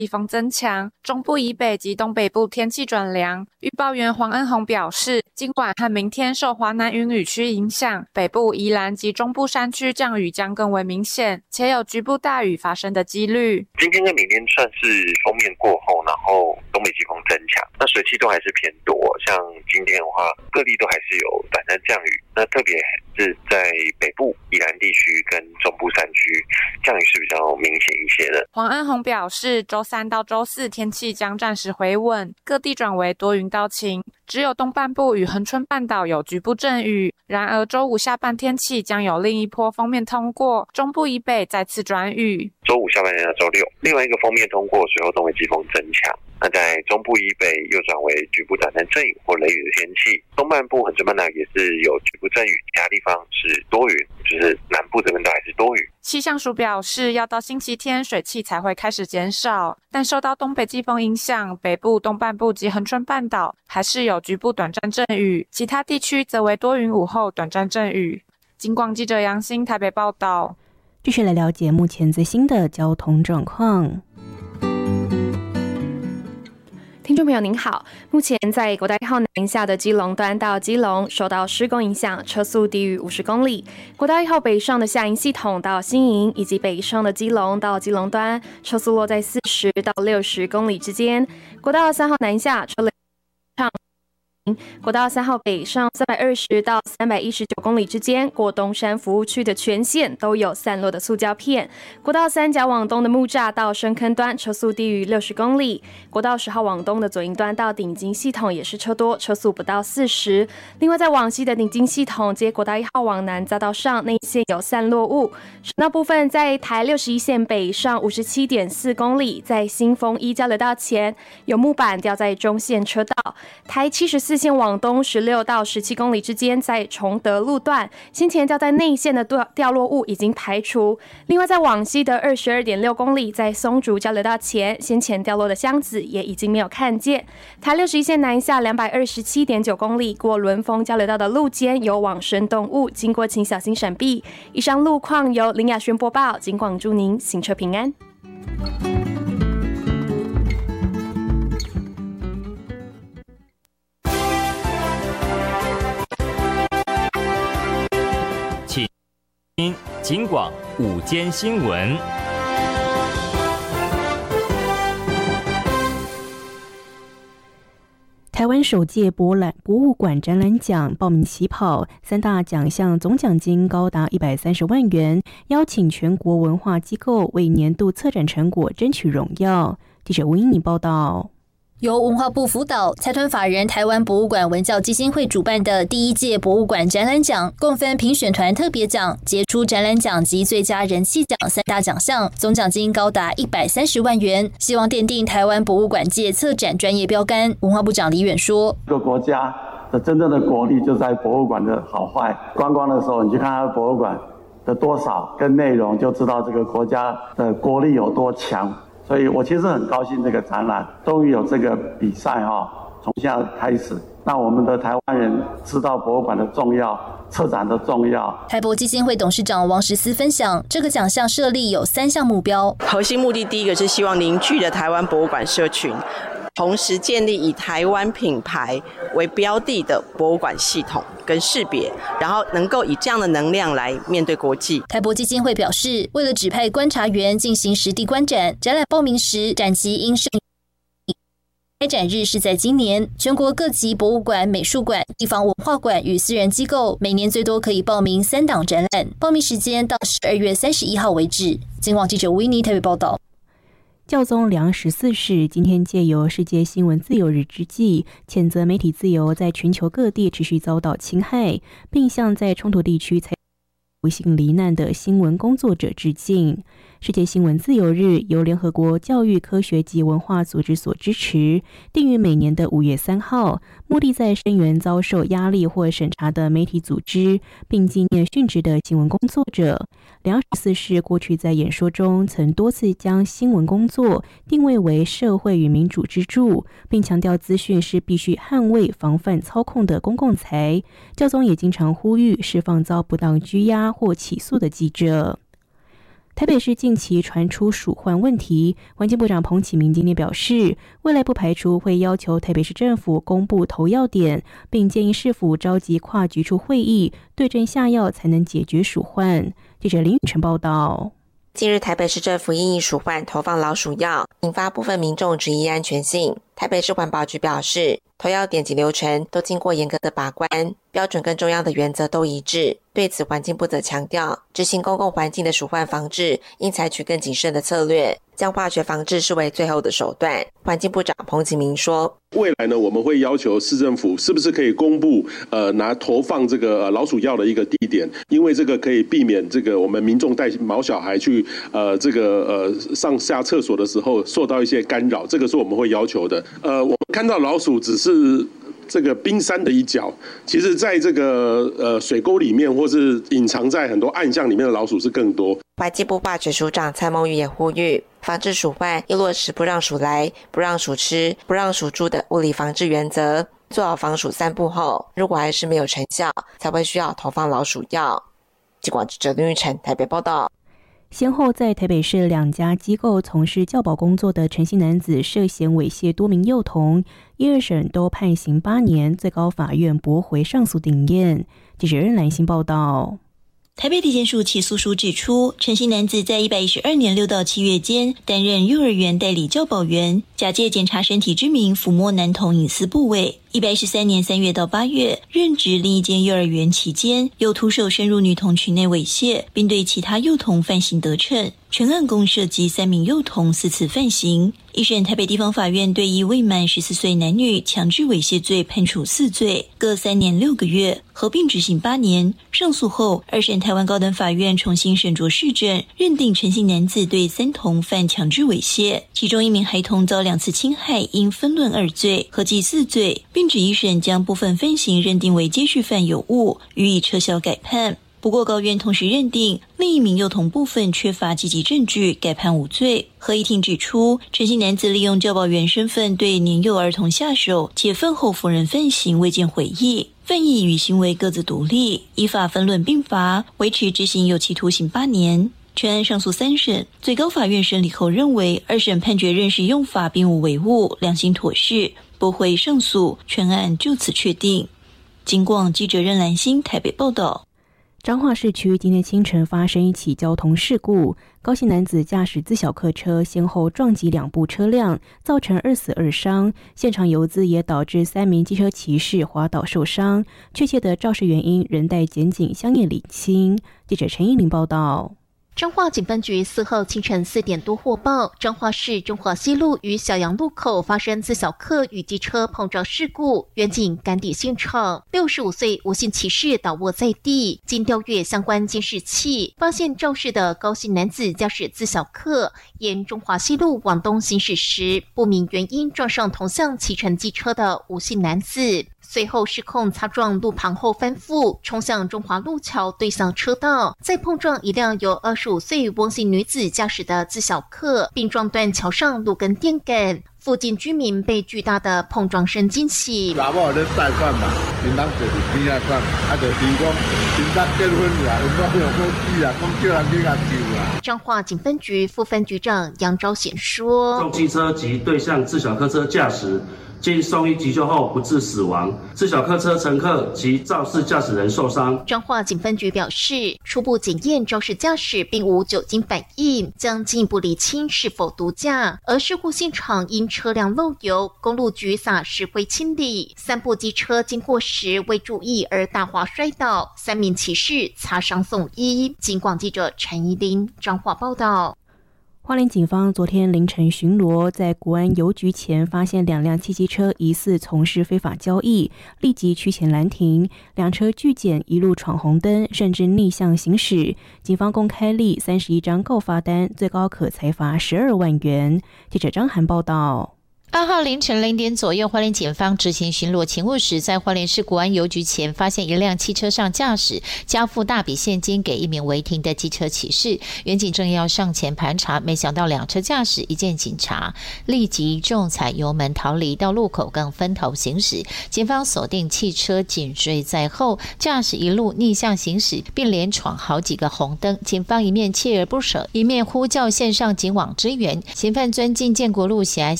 季风增强，中部以北及东北部天气转凉。预报员黄恩宏表示，今晚和明天受华南云雨区影响，北部、宜兰及中部山区降雨将更为明显，且有局部大雨发生的几率。 今天跟明天算是锋面过后，然后东北季风增强，那水汽都还是偏多。像今天的话，各地都还是有短暂降雨，那特别是在北部、宜兰地区跟中部山区，降雨是比较明显一些的。 黄恩宏表示，周三到周四天气将暂时回稳，各地转为多云到晴，只有东半部与恒春半岛有局部阵雨。然而周五下半天气将有另一波锋面通过，中部以北再次转雨。 周五下半天到周六，另外一个锋面通过，随后东北季风增强。那在中部以北又转为局部短暂阵雨或雷雨的天气，东半部恒春半岛也是有局部阵雨，其他地方是多云，就是南部这边都还是多雨。 气象署表示，要到星期天水汽才会开始减少，但受到东北季风影响，北部、东半部及恒春半岛还是有局部短暂阵雨，其他地区则为多云午后短暂阵雨。警广记者杨欣台北报道。 继续来了解目前最新的交通状况。 听众朋友您好，目前在国道1号南下的基隆段到基隆受到施工影响，车速低于50公里。国道1号北上的下营系统到新营以及北上的基隆到基隆端，车速落在40到60公里之间。国道3号南下车流畅。国道3号北上320到319公里之间，过东山服务区的全线都有散落的塑胶片。国道3甲往东的木栅到深坑端，车速低于60公里。国道10号往东的左营端到顶金系统也是车多，车速不到40。另外在往西的顶金系统接国道1号往南匝道上，内线有散落物。那部分在台61线北上57.4公里，在新丰一交流道前有木板掉在中线车道。台74线往东16到17公里之间，在崇德路段，先前掉在内线的掉落物已经排除。另外在往西的22.6公里，在松竹交流道前，先前掉落的箱子也已经没有看见。台61线南下227.9公里，过伦丰交流道的路肩有往生动物，经过请小心闪避。以上路况由林雅轩播报，警广祝您行车平安。 警广午间新闻。 台湾首届博物馆展览奖报名起跑，3大奖项总奖金高达130万元，邀请全国文化机构为年度策展成果争取荣耀。记者吴英妮报道。 由文化部辅导、财团法人台湾博物馆文教基金会主办的第1届博物馆展览奖，共分评选团特别奖、杰出展览奖及最佳人气奖3大奖项，总奖金高达130万元，希望奠定台湾博物馆界策展专业标杆。文化部长李远说：“ 一个国家的真正的国力就在博物馆的好坏。观光的时候，你去看它的博物馆的多少跟内容，就知道这个国家的国力有多强。”所以我其实很高兴这个展览终于有这个比赛从现在开始，让我们的台湾人知道博物馆的重要、策展的重要。 台博基金会董事长王时思分享，这个奖项设立有3项目标， 核心目的第一个是希望凝聚的台湾博物馆社群，同时建立以台湾品牌为标的的博物馆系统跟识别，然后能够以这样的能量来面对国际。 台博基金会表示，为了指派观察员进行实地观展，展览报名时展期应适应。开展日是在今年，全国各级博物馆、美术馆、地方文化馆与私人机构每年最多可以报名3档展览，报名时间到12月31号为止。警广记者维尼台北报道。 教宗良14世今天借由世界新闻自由日之际，谴责媒体自由在全球各地持续遭到侵害，并向在冲突地区不幸罹难的新闻工作者致敬。世界新闻自由日由联合国教育、科学及文化组织所支持，定于每年的5月3号，目的在声援遭受压力或审查的媒体组织，并纪念殉职的新闻工作者。良14世过去在演说中曾多次将新闻工作定位为社会与民主支柱，并强调资讯是必须捍卫、防范操控的公共财。教宗也经常呼吁释放遭不当拘押或起诉的记者。 台北市近期传出鼠患问题，环境部长彭启明今天表示，未来不排除会要求台北市政府公布投药点，并建议市府召集跨局处会议，对症下药，才能解决鼠患。记者林宇晨报道。 近日，台北市政府因应鼠患投放老鼠药，引发部分民众质疑安全性。台北市环保局表示，投药点及流程都经过严格的把关，标准跟中央的原则都一致。对此，环境部则强调，执行公共环境的鼠患防治，应采取更谨慎的策略，将化学防治视为最后的手段。环境部长彭启明说， 未来呢，我们会要求市政府是不是可以公布拿投放这个老鼠药的一个地点，因为这个可以避免这个我们民众带毛小孩去上下厕所的时候受到一些干扰，这个是我们会要求的。我们看到老鼠只是这个冰山的一角，其实在这个水沟里面或是隐藏在很多暗巷里面的老鼠是更多。 环境部化学署长蔡孟玉也呼吁，防治鼠患应落实不让鼠来、不让鼠吃、不让鼠住的物理防治原则，做好防鼠3步后，如果还是没有成效，才会需要投放老鼠药。记者者林玉成台北报道。 先后在台北市2家机构从事教保工作的陈姓男子涉嫌猥亵多名幼童，1、2审都判刑8年，最高法院驳回上诉定谳。记者任兰心报道。 台北地检署起诉书指出，陈姓男子在112年6到7月间担任幼儿园代理教保员，假借检查身体之名抚摸男童隐私部位。113年3月到8月任职另一间幼儿园期间，又徒手深入女童群内猥亵，并对其他幼童犯行得逞。全案共涉及3名幼童4次犯行。一审台北地方法院对一未满14岁男女强制猥亵罪判处4罪，各3年6个月，合并执行8年。上诉后，2审台湾高等法院重新审酌事证，认定陈姓男子对3童犯强制猥亵，其中1名孩童遭2次侵害，应分论2罪，合计4罪，并指一审将部分分刑认定为接续犯有误，予以撤销改判。不过高院同时认定另一名幼童部分缺乏积极证据，改判5罪。合议庭指出，陈姓男子利用教保员身份对年幼儿童下手，且犯后否认犯行，未见悔意，犯意与行为各自独立，依法分论并罚，维持执行有期徒刑8年。全案上诉3审，最高法院审理后认为2审判决认识用法并无违误，良心妥适，驳回上诉，全案就此确定。警广记者任兰心台北报道。 彰化市区今天清晨发生一起交通事故，高姓男子驾驶自小客车先后撞击2部车辆，造成2死2伤，现场油渍也导致3名机车骑士滑倒受伤，确切的肇事原因仍待检警相验厘清。记者陈依玲报道。 彰化警分局4号清晨4点多获报，彰化市中华西路与小洋路口发生自小客与机车碰撞事故，员警赶抵现场，65岁吴姓骑士倒卧在地。经调阅相关监视器，发现肇事的高姓男子驾驶自小客沿中华西路往东行驶时，不明原因撞上同向骑乘机车的吴姓男子。随后失控擦撞路旁后翻覆，冲向中华路桥对向车道，再碰撞一辆由25岁翁姓女子驾驶的自小客，并撞断桥上路根电杆。附近居民被巨大的碰撞声惊醒。 查某咧贷款嘛，平常坐伫边仔款，就听讲今早结婚啦，有讲有好事啦，讲叫人去甲救啦。 彰化警分局副分局长杨昭显说： 重机车及对向自小客车驾驶。经送医急救后不治死亡，自小客车乘客及肇事驾驶人受伤。 彰化警分局表示，初步检验肇事驾驶并无酒精反应，将进一步厘清是否毒驾。而事故现场因车辆漏油，公路局撒石灰清理，3部机车经过时未注意而大滑摔倒，3名骑士擦伤送医。警广记者陈怡玲彰化报道。 花莲警方昨天凌晨巡逻，在国安邮局前发现2辆汽机车疑似从事非法交易，立即驱前拦停，2车拒检，一路闯红灯，甚至逆向行驶。警方共开立31张告发单，最高可裁罚12万元。记者张涵报道。 2号凌晨0点左右，花莲警方执行巡逻勤务时，在花莲市国安邮局前发现一辆汽车上驾驶交付大笔现金给一名违停的机车骑士，员警正要上前盘查，没想到两车驾驶一见警察，立即重踩油门逃离，到路口更分头行驶。警方锁定汽车紧追在后，驾驶一路逆向行驶，并连闯好几个红灯。警方一面锲而不舍，一面呼叫线上警网支援。嫌犯钻进建国路狭